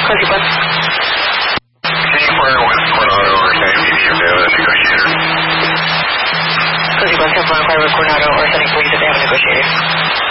Cozy Bus. Can you inquire with Coronado or San Antonio if they have a negotiator? Cozy Bus, have inquire with Coronado or San Antonio if they have a negotiator.